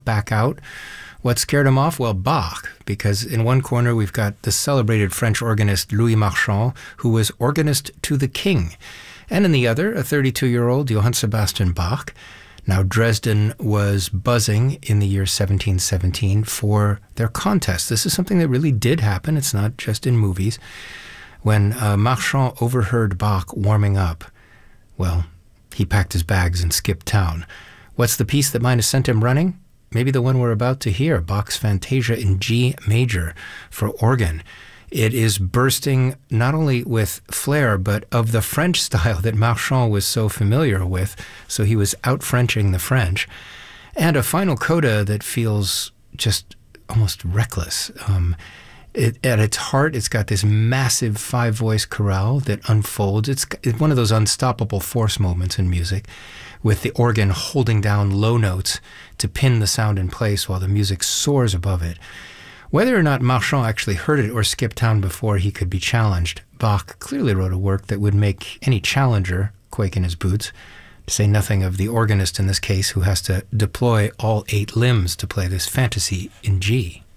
back out. What scared him off? Well, Bach, because in one corner we've got the celebrated French organist Louis Marchand, who was organist to the king, and in the other, a 32-year-old Johann Sebastian Bach. Now, Dresden was buzzing in the year 1717 for their contest. This is something that really did happen. It's not just in movies. When Marchand overheard Bach warming up, well, he packed his bags and skipped town. What's the piece that might have sent him running? Maybe the one we're about to hear, Bach's Fantasia in G major for organ. It is bursting not only with flair, but of the French style that Marchand was so familiar with, so he was out-Frenching the French. And a final coda that feels just almost reckless. At its heart, it's got this massive five-voice chorale that unfolds. It's one of those unstoppable force moments in music, with the organ holding down low notes to pin the sound in place while the music soars above it. Whether or not Marchand actually heard it or skipped town before he could be challenged, Bach clearly wrote a work that would make any challenger quake in his boots, to say nothing of the organist in this case, who has to deploy all 8 limbs to play this fantasy in G.